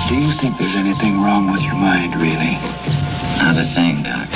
Do you think there's anything wrong with your mind, really? Not a thing, Doc.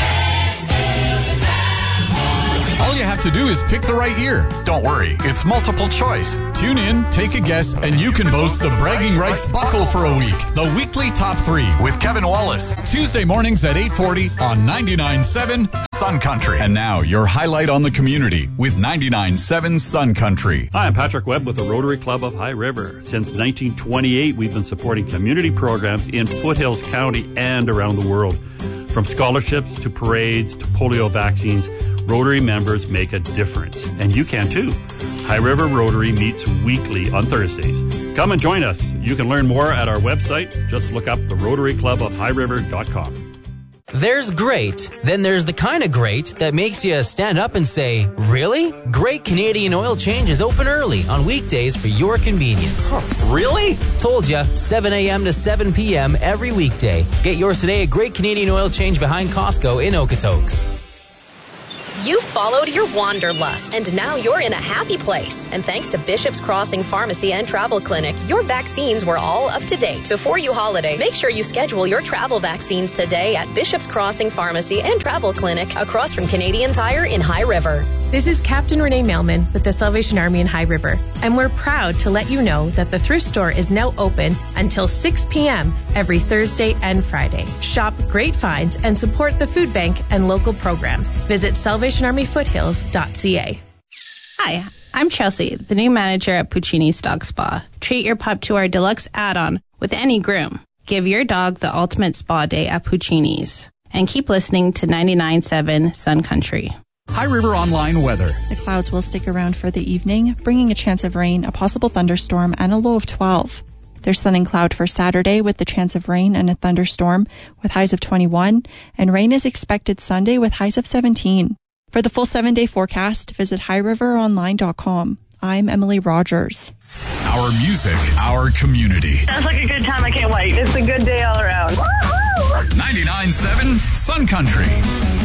All you have to do is pick the right ear. Don't worry, it's multiple choice. Tune in, take a guess, and you can boast the Bragging Rights Buckle for a week. The weekly top 3 With Kevin Wallace. Tuesday mornings at 8:40 on 99.7 Sun Country. And now, your highlight on the community with 99.7 Sun Country. Hi, I'm Patrick Webb with the Rotary Club of High River. Since 1928, we've been supporting community programs in Foothills County and around the world. From scholarships to parades to polio vaccines, Rotary members make a difference. And you can too. High River Rotary meets weekly on Thursdays. Come and join us. You can learn more at our website. Just look up the Rotary Club of HighRiver.com. There's great. Then there's the kind of great that makes you stand up and say, really? Great Canadian Oil Change is open early on weekdays for your convenience. Really? Told ya, 7 a.m. to 7 p.m. every weekday. Get yours today at Great Canadian Oil Change behind Costco in Okotoks. You followed your wanderlust, and now you're in a happy place. And thanks to Bishop's Crossing Pharmacy and Travel Clinic, your vaccines were all up to date before you holiday. Make sure you schedule your travel vaccines today at Bishop's Crossing Pharmacy and Travel Clinic across from Canadian Tire in High River. This is Captain Renee Mailman with the Salvation Army in High River, and we're proud to let you know that the thrift store is now open until 6 p.m. every Thursday and Friday. Shop great finds and support the food bank and local programs. Visit SalvationArmyFoothills.ca. Hi, I'm Chelsea, the new manager at Puccini's Dog Spa. Treat your pup to our deluxe add-on with any groom. Give your dog the ultimate spa day at Puccini's. And keep listening to 99.7 Sun Country. High River Online weather. The clouds will stick around for the evening, bringing a chance of rain, a possible thunderstorm, and a low of 12. There's sun and cloud for Saturday with the chance of rain and a thunderstorm with highs of 21, and rain is expected Sunday with highs of 17. For the full 7-day forecast, visit highriveronline.com. I'm Emily Rogers. Our music, our community. Sounds like a good time. I can't wait. It's a good day all around. 99.7 Sun Country.